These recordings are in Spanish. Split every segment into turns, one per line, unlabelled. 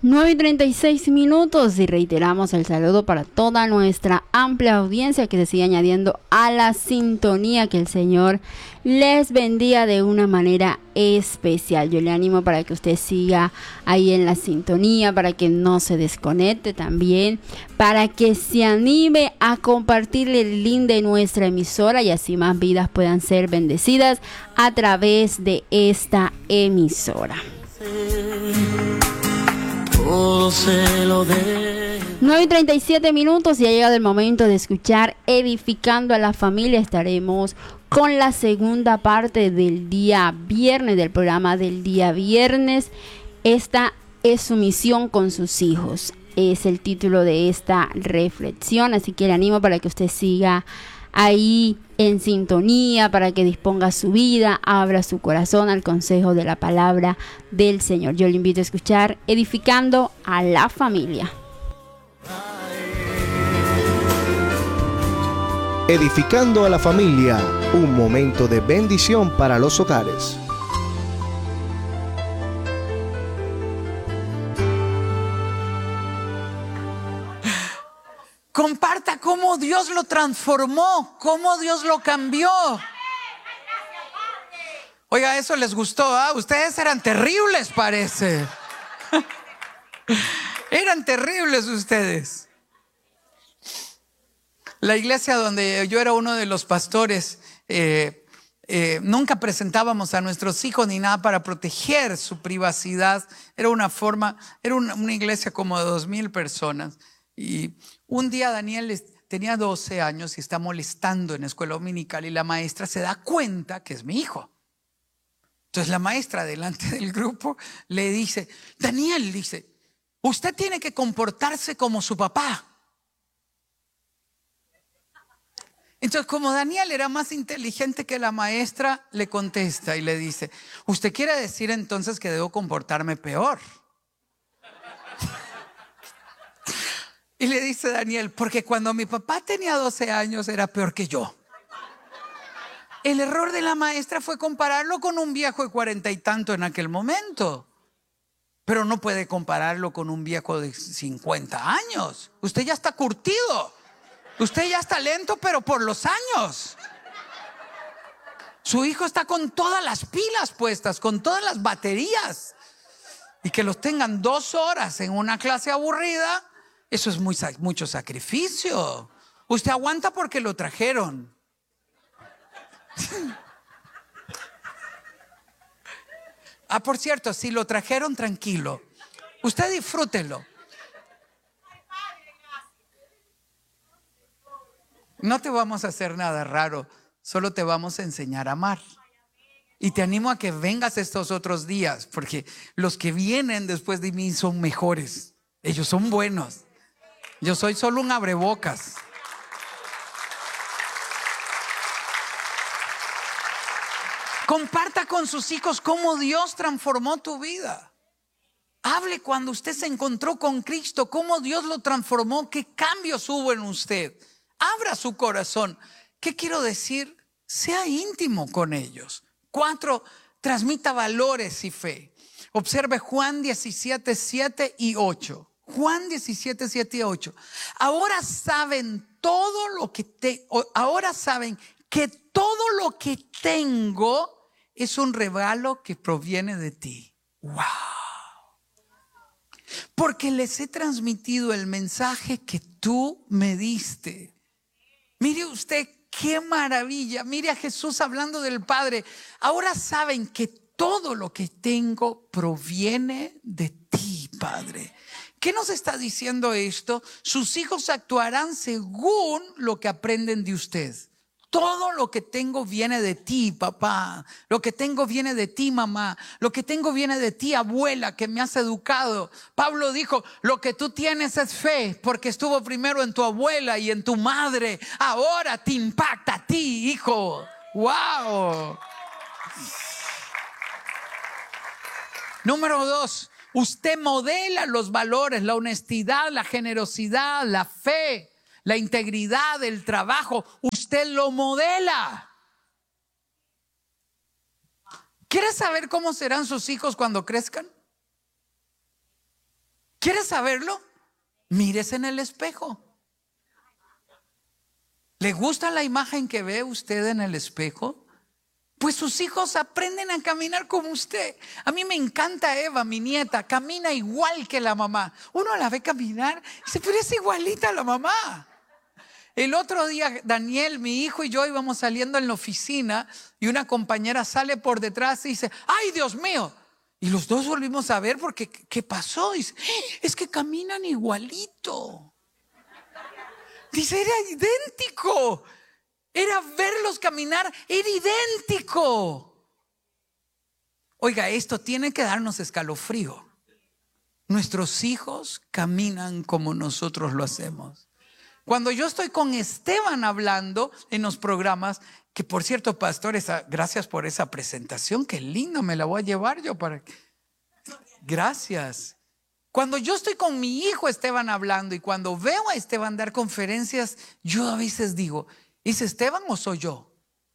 9:36 y reiteramos el saludo para toda nuestra amplia audiencia que se sigue añadiendo a la sintonía. Que el Señor les bendiga de una manera especial. Yo le animo para que usted siga ahí en la sintonía, para que no se desconecte también, para que se anime a compartir el link de nuestra emisora y así más vidas puedan ser bendecidas a través de esta emisora. 9:37 y ha llegado el momento de escuchar Edificando a la Familia. Estaremos con la segunda parte del día viernes, del programa del día viernes. Esta es su misión con sus hijos. Es el título de esta reflexión, así que le animo para que usted siga ahí en sintonía, para que disponga su vida, abra su corazón al consejo de la palabra del Señor. Yo le invito a escuchar Edificando a la Familia.
Edificando a la Familia, un momento de bendición para los hogares.
Comparta cómo Dios lo transformó, cómo Dios lo cambió. Oiga, eso les gustó, ¿ah? Ustedes eran terribles, parece. Eran terribles ustedes. La iglesia donde yo era uno de los pastores, nunca presentábamos a nuestros hijos ni nada para proteger su privacidad. Era una iglesia como de 2,000 personas. Y un día Daniel tenía 12 años y está molestando en la escuela dominical y la maestra se da cuenta que es mi hijo. Entonces la maestra delante del grupo le dice: Daniel, dice, usted tiene que comportarse como su papá. Entonces, como Daniel era más inteligente que la maestra, le contesta y le dice: ¿usted quiere decir entonces que debo comportarme peor? Y le dice Daniel: porque cuando mi papá tenía 12 años era peor que yo. El error de la maestra fue compararlo con un viejo de 40 y tanto en aquel momento. Pero no puede compararlo con un viejo de 50 años. Usted ya está curtido. Usted ya está lento, pero por los años. Su hijo está con todas las pilas puestas, con todas las baterías. Y que los tengan 2 horas en una clase aburrida, eso es mucho sacrificio. Usted aguanta porque lo trajeron. Por cierto, si lo trajeron, tranquilo. Usted disfrútelo. No te vamos a hacer nada raro, solo te vamos a enseñar a amar. Y te animo a que vengas estos otros días, porque los que vienen después de mí son mejores. Ellos son buenos. Yo soy solo un abrebocas. Comparta con sus hijos cómo Dios transformó tu vida. Hable cuando usted se encontró con Cristo, cómo Dios lo transformó, qué cambios hubo en usted. Abra su corazón. ¿Qué quiero decir? Sea íntimo con ellos. 4, transmita valores y fe. Observe Juan 17, 7 y 8. Juan 17, 7 y 8. Ahora saben que todo lo que tengo es un regalo que proviene de ti. ¡Wow! Porque les he transmitido el mensaje que tú me diste. Mire usted qué maravilla. Mire a Jesús hablando del Padre. Ahora saben que todo lo que tengo proviene de ti, Padre. ¿Qué nos está diciendo esto? Sus hijos actuarán según lo que aprenden de usted. Todo lo que tengo viene de ti, papá. Lo que tengo viene de ti, mamá. Lo que tengo viene de ti, abuela, que me has educado. Pablo dijo: lo que tú tienes es fe, porque estuvo primero en tu abuela y en tu madre. Ahora te impacta a ti, hijo. ¡Wow! Número 2, usted modela los valores, la honestidad, la generosidad, la fe, la integridad, el trabajo. Usted lo modela. ¿Quiere saber cómo serán sus hijos cuando crezcan? ¿Quieres saberlo? Mírese en el espejo. ¿Le gusta la imagen que ve usted en el espejo? Pues sus hijos aprenden a caminar como usted. A mí me encanta Eva, mi nieta, camina igual que la mamá. Uno la ve caminar y dice, pero es igualita a la mamá. El otro día Daniel, mi hijo y yo íbamos saliendo en la oficina y una compañera sale por detrás y dice, ¡ay, Dios mío! Y los dos volvimos a ver porque, ¿qué pasó? Dice, es que caminan igualito. Dice, era idéntico. Era verlos caminar, era idéntico. Oiga, esto tiene que darnos escalofrío. Nuestros hijos caminan como nosotros lo hacemos. Cuando yo estoy con Esteban hablando en los programas, que por cierto, pastor, gracias por esa presentación, qué lindo, me la voy a llevar yo para... Gracias. Cuando yo estoy con mi hijo Esteban hablando y cuando veo a Esteban dar conferencias, yo a veces digo, ¿es Esteban o soy yo?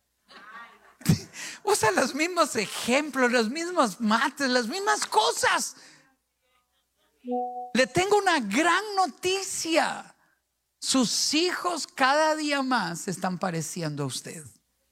Usa los mismos ejemplos, los mismos mates, las mismas cosas. Le tengo una gran noticia. Sus hijos cada día más se están pareciendo a usted.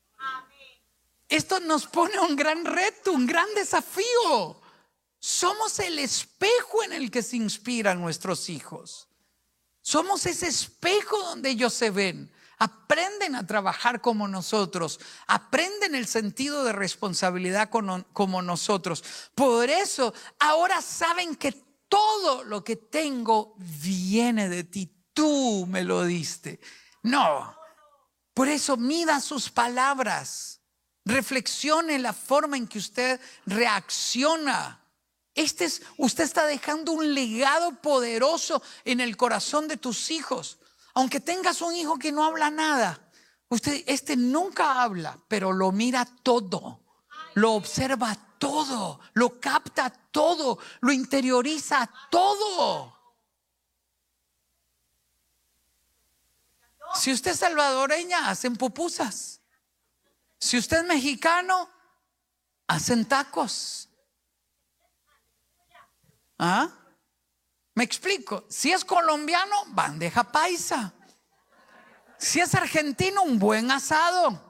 Esto nos pone un gran reto, un gran desafío. Somos el espejo en el que se inspiran nuestros hijos. Somos ese espejo donde ellos se ven. Aprenden a trabajar como nosotros. Aprenden el sentido de responsabilidad como nosotros. Por eso ahora saben que todo lo que tengo viene de ti. Tú me lo diste. No. Por eso mida sus palabras. Reflexione la forma en que usted reacciona. Usted está dejando un legado poderoso en el corazón de tus hijos. Aunque tengas un hijo que no habla nada, nunca habla, pero lo mira todo, lo observa todo, lo capta todo, lo interioriza todo. Si usted es salvadoreña, hacen pupusas. Si usted es mexicano, hacen tacos. ¿Ah? Me explico. Si es colombiano, bandeja paisa. Si es argentino, un buen asado.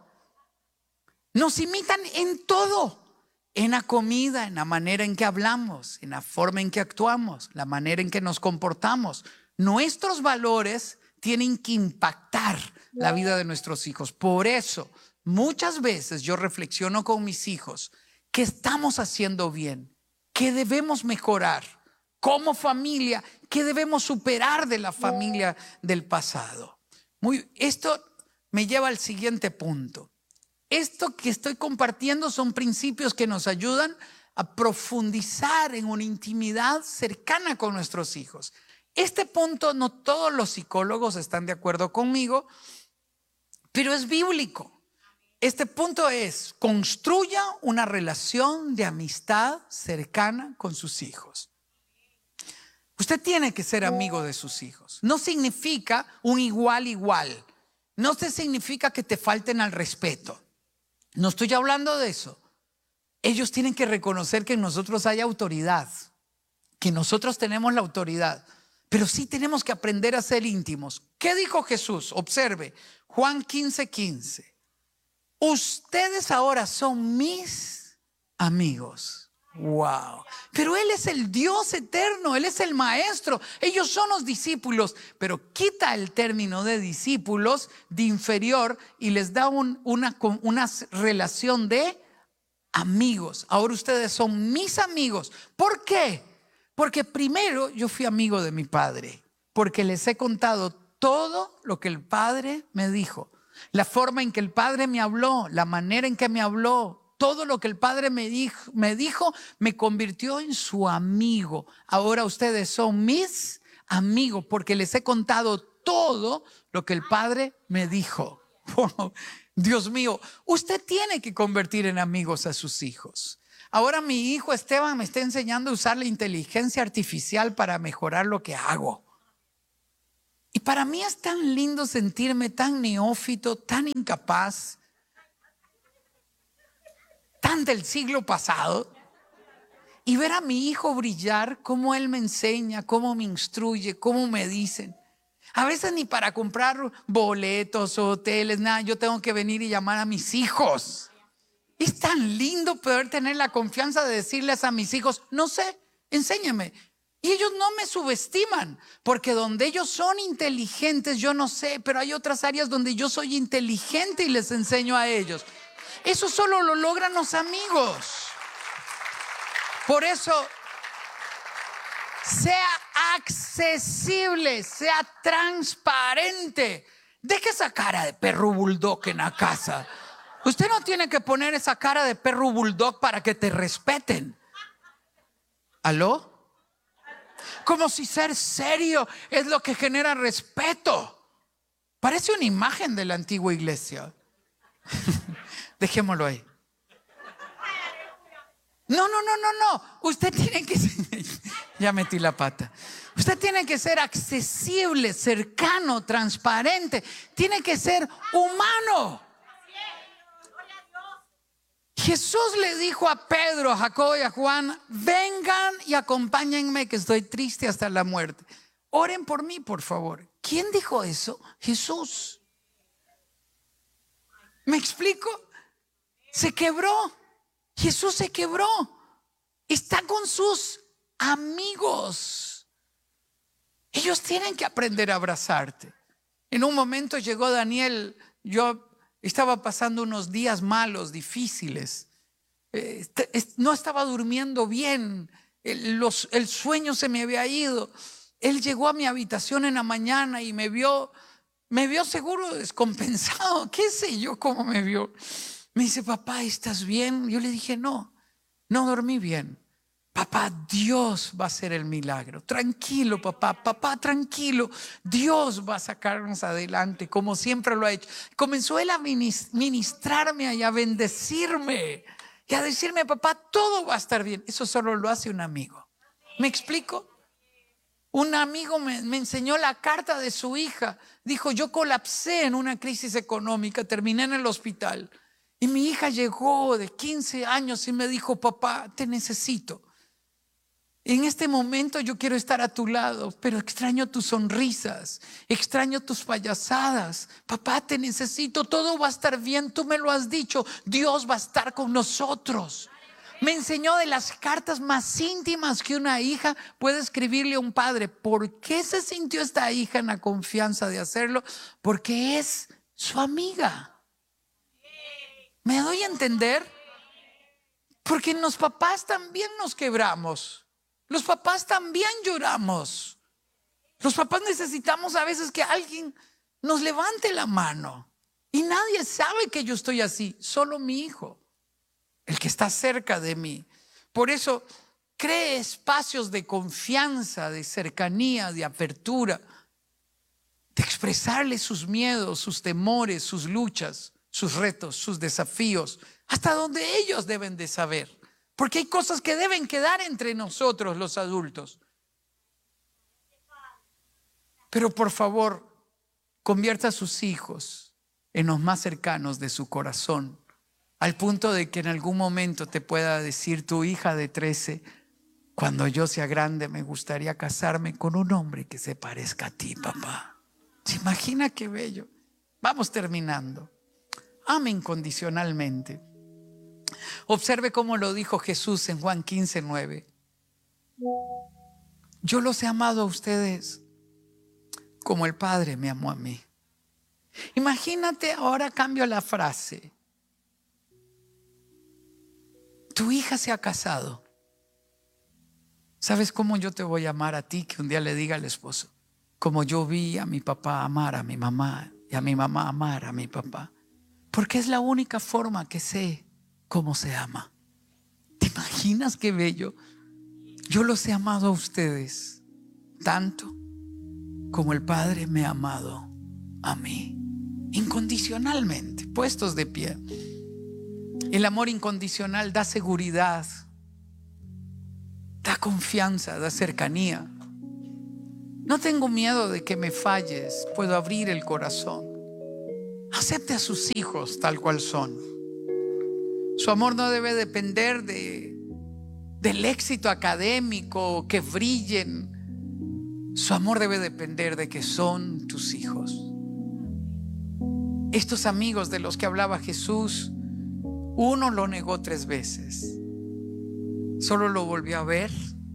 Nos imitan en todo. En la comida, en la manera en que hablamos, en la forma en que actuamos, la manera en que nos comportamos. Nuestros valores tienen que impactar la vida de nuestros hijos. Por eso, muchas veces yo reflexiono con mis hijos qué estamos haciendo bien, qué debemos mejorar como familia, qué debemos superar de la familia del pasado. Esto me lleva al siguiente punto. Esto que estoy compartiendo son principios que nos ayudan a profundizar en una intimidad cercana con nuestros hijos. Este punto no todos los psicólogos están de acuerdo conmigo, pero es bíblico. Este punto es: construya una relación de amistad cercana con sus hijos. Usted tiene que ser amigo de sus hijos. No significa un igual. No significa que te falten al respeto. No estoy hablando de eso. Ellos tienen que reconocer que en nosotros hay autoridad, que nosotros tenemos la autoridad. Pero sí tenemos que aprender a ser íntimos. ¿Qué dijo Jesús? Observe, Juan 15:15. Ustedes ahora son mis amigos. Wow. Pero Él es el Dios eterno, Él es el maestro. Ellos son los discípulos. Pero quita el término de discípulos, de inferior, y les da una relación de amigos. Ahora ustedes son mis amigos. ¿Por qué? Porque primero yo fui amigo de mi padre, porque les he contado todo lo que el padre me dijo, la forma en que el padre me habló, la manera en que me habló, todo lo que el padre me dijo, me convirtió en su amigo. Ahora ustedes son mis amigos porque les he contado todo lo que el padre me dijo. Oh, Dios mío, usted tiene que convertir en amigos a sus hijos. Ahora mi hijo Esteban me está enseñando a usar la inteligencia artificial para mejorar lo que hago. Y para mí es tan lindo sentirme tan neófito, tan incapaz, tan del siglo pasado. y ver a mi hijo brillar, cómo él me enseña, cómo me instruye, cómo me dicen. A veces ni para comprar boletos o hoteles, nada, yo tengo que venir y llamar a mis hijos. Es tan lindo poder tener la confianza de decirles a mis hijos, no sé, enséñame. Y ellos no me subestiman, porque donde ellos son inteligentes, yo no sé, pero hay otras áreas donde yo soy inteligente y les enseño a ellos. Eso solo lo logran los amigos. Por eso, sea accesible, sea transparente. Deje esa cara de perro bulldog en la casa. Usted no tiene que poner esa cara de perro bulldog para que te respeten. ¿Aló? Como si ser serio es lo que genera respeto. Parece una imagen de la antigua iglesia. Dejémoslo ahí. No. Usted tiene que ser, ya metí la pata. Usted tiene que ser accesible, cercano, transparente. Tiene que ser humano. Jesús le dijo a Pedro, a Jacobo y a Juan, vengan y acompáñenme que estoy triste hasta la muerte. Oren por mí, por favor. ¿Quién dijo eso? Jesús. ¿Me explico? Se quebró. Jesús se quebró. Está con sus amigos. Ellos tienen que aprender a abrazarte. En un momento llegó Daniel, yo estaba pasando unos días malos, difíciles. No estaba durmiendo bien. El sueño se me había ido. Él llegó a mi habitación en la mañana y me vio seguro descompensado. ¿Qué sé yo cómo me vio? Me dice, papá, ¿estás bien? Yo le dije, no dormí bien. Papá, Dios va a hacer el milagro. Tranquilo, papá, tranquilo. Dios va a sacarnos adelante como siempre lo ha hecho. Comenzó él a ministrarme y a bendecirme y a decirme, papá, todo va a estar bien. Eso solo lo hace un amigo. ¿Me explico? Un amigo me enseñó la carta de su hija. Dijo, yo colapsé en una crisis económica, terminé en el hospital. Y mi hija llegó de 15 años y me dijo, papá, te necesito. En este momento yo quiero estar a tu lado, pero extraño tus sonrisas, extraño tus payasadas. Papá, te necesito, todo va a estar bien, tú me lo has dicho, Dios va a estar con nosotros. Me enseñó de las cartas más íntimas que una hija puede escribirle a un padre. ¿Por qué se sintió esta hija en la confianza de hacerlo? Porque es su amiga. ¿Me doy a entender? Porque los papás también nos quebramos. Los papás también lloramos. Los papás necesitamos a veces que alguien nos levante la mano. Y nadie sabe que yo estoy así, solo mi hijo, el que está cerca de mí. Por eso cree espacios de confianza, de cercanía, de apertura, de expresarle sus miedos, sus temores, sus luchas, sus retos, sus desafíos, hasta donde ellos deben de saber. Porque hay cosas que deben quedar entre nosotros los adultos. Pero por favor, convierta a sus hijos en los más cercanos de su corazón, al punto de que en algún momento te pueda decir tu hija de 13, cuando yo sea grande me gustaría casarme con un hombre que se parezca a ti, papá. ¿Se imagina qué bello? Vamos terminando. Ame incondicionalmente. Observe cómo lo dijo Jesús en Juan 15:9. Yo los he amado a ustedes como el Padre me amó a mí. Imagínate, ahora cambio la frase. Tu hija se ha casado. ¿Sabes cómo yo te voy a amar a ti? Que un día le diga al esposo, como yo vi a mi papá amar a mi mamá y a mi mamá amar a mi papá. Porque es la única forma que sé cómo se ama. ¿Te imaginas qué bello? Yo los he amado a ustedes tanto como el Padre me ha amado a mí, incondicionalmente, puestos de pie. El amor incondicional da seguridad, da confianza, da cercanía. No tengo miedo de que me falles, puedo abrir el corazón. Acepte a sus hijos tal cual son. Su amor no debe depender de del éxito académico, que brillen. Su amor debe depender de que son tus hijos. Estos amigos de los que hablaba Jesús, uno lo negó 3 veces. Solo lo volvió a ver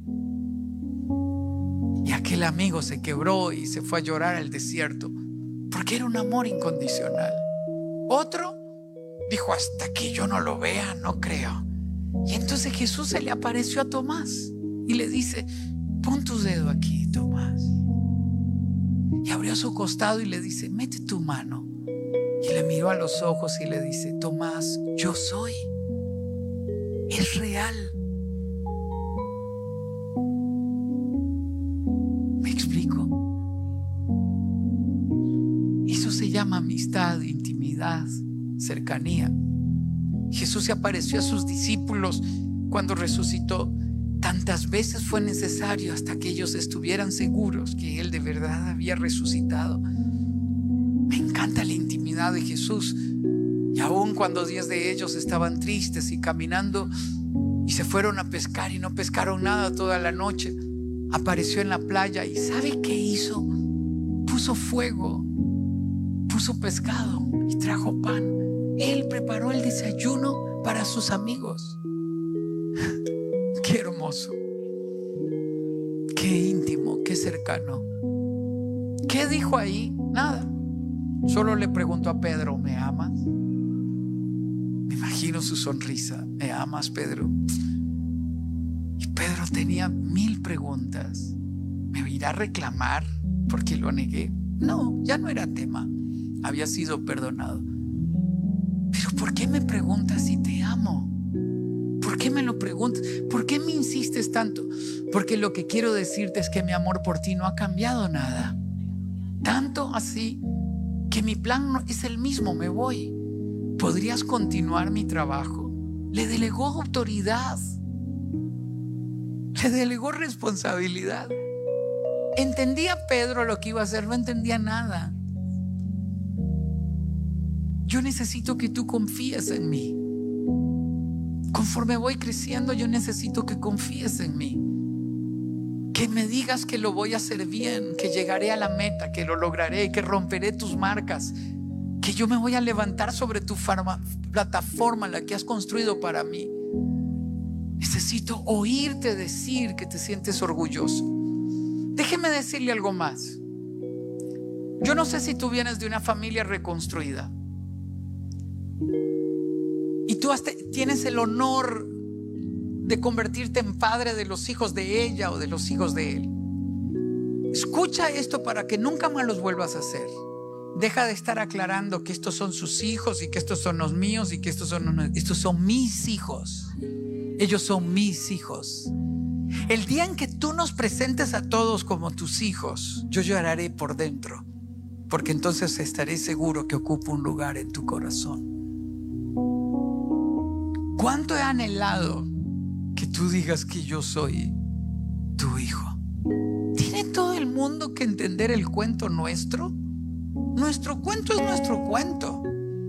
y aquel amigo se quebró y se fue a llorar al desierto, porque era un amor incondicional. Otro dijo: hasta que yo no lo vea, no creo. Y entonces Jesús se le apareció a Tomás y le dice: pon tu dedo aquí, Tomás. Y abrió su costado y le dice: mete tu mano. Y le miró a los ojos y le dice: Tomás, yo soy. Es real. ¿Me explico? Eso se llama amistad, intimidad, cercanía. Jesús se apareció a sus discípulos cuando resucitó. Tantas veces fue necesario hasta que ellos estuvieran seguros que Él de verdad había resucitado. Me encanta la intimidad de Jesús. Y aun cuando 10 de ellos estaban tristes y caminando y se fueron a pescar y no pescaron nada toda la noche, apareció en la playa y ¿sabe qué hizo? Puso fuego, puso pescado y trajo pan. Él preparó el desayuno para sus amigos. Qué hermoso, qué íntimo, qué cercano. ¿Qué dijo ahí? Nada. Solo le preguntó a Pedro: ¿me amas? Me imagino su sonrisa. ¿Me amas, Pedro? Y Pedro tenía 1000 preguntas. ¿Me irá a reclamar porque lo negué? No, ya no era tema. Había sido perdonado. Pero ¿por qué me preguntas si te amo? ¿Por qué me lo preguntas? ¿Por qué me insistes tanto? Porque lo que quiero decirte es que mi amor por ti no ha cambiado nada. Tanto así que mi plan es el mismo. Me voy. ¿Podrías continuar mi trabajo? Le delegó autoridad. Le delegó responsabilidad. ¿Entendía Pedro lo que iba a hacer? No entendía nada. Yo necesito que tú confíes en mí. Conforme voy creciendo, yo necesito que confíes en mí. Que me digas que lo voy a hacer bien, que llegaré a la meta, que lo lograré, que romperé tus marcas, que yo me voy a levantar sobre tu plataforma, la que has construido para mí. Necesito oírte decir que te sientes orgulloso. Déjeme decirle algo más. Yo no sé si tú vienes de una familia reconstruida y tú tienes el honor de convertirte en padre de los hijos de ella o de los hijos de él. Escucha esto para que nunca más los vuelvas a hacer. Deja de estar aclarando que estos son sus hijos y que estos son los míos y que estos son mis hijos. Ellos son mis hijos. El día en que tú nos presentes a todos como tus hijos, yo lloraré por dentro, porque entonces estaré seguro que ocupo un lugar en tu corazón. ¿Cuánto he anhelado que tú digas que yo soy tu hijo? ¿Tiene todo el mundo que entender el cuento nuestro? Nuestro cuento es nuestro cuento.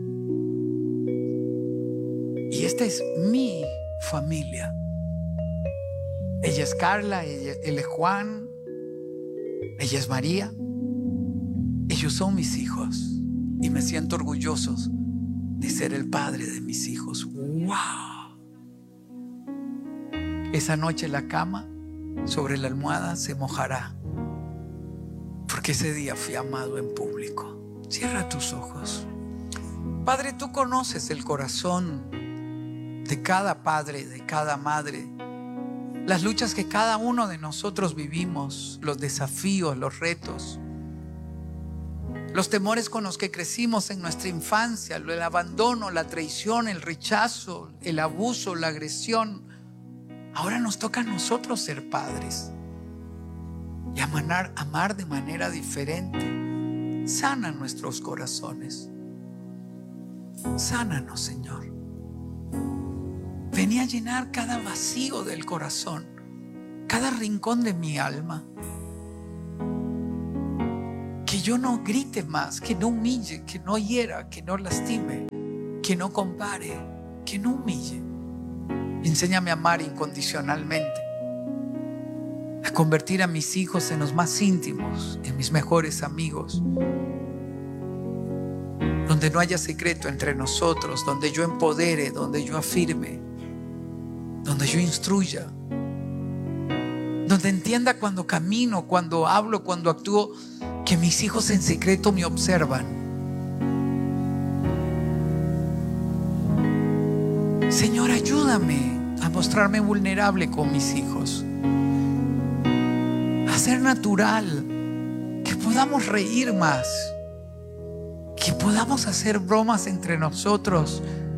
Y esta es mi familia. Ella es Carla, él es Juan, ella es María. Ellos son mis hijos y me siento orgulloso de ser el padre de mis hijos. ¡Wow! Esa noche la cama sobre la almohada se mojará, porque ese día fui amado en público. Cierra tus ojos. Padre, tú conoces el corazón de cada padre, de cada madre, las luchas que cada uno de nosotros vivimos, los desafíos, los retos, los temores con los que crecimos en nuestra infancia, el abandono, la traición, el rechazo, el abuso, la agresión. Ahora nos toca a nosotros ser padres y amar de manera diferente. Sana nuestros corazones. Sánanos, Señor. Ven a llenar cada vacío del corazón, cada rincón de mi alma. Que yo no grite más, que no humille, que no hiera, que no lastime, que no compare, que no humille. Enséñame a amar incondicionalmente, a convertir a mis hijos en los más íntimos, en mis mejores amigos, donde no haya secreto entre nosotros, donde yo empodere, donde yo afirme, donde yo instruya, donde entienda cuando camino, cuando hablo, cuando actúo, que mis hijos en secreto me observan. Señor, ayúdame a mostrarme vulnerable con mis hijos, a ser natural, que podamos reír más, que podamos hacer bromas entre nosotros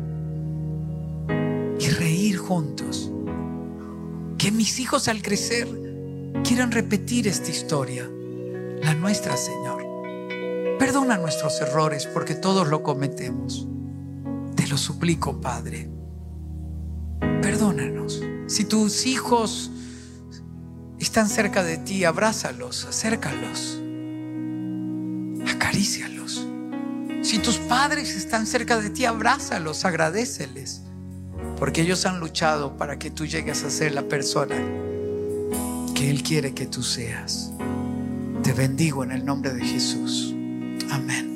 y reír juntos. Que mis hijos al crecer quieran repetir esta historia, la nuestra, Señor. Perdona nuestros errores, porque todos lo cometemos. Te lo suplico, Padre. Perdónanos. Si tus hijos están cerca de ti, abrázalos, acércalos, acarícialos. Si tus padres están cerca de ti, abrázalos, agradéceles, porque ellos han luchado para que tú llegues a ser la persona que Él quiere que tú seas. Te bendigo en el nombre de Jesús. Amén.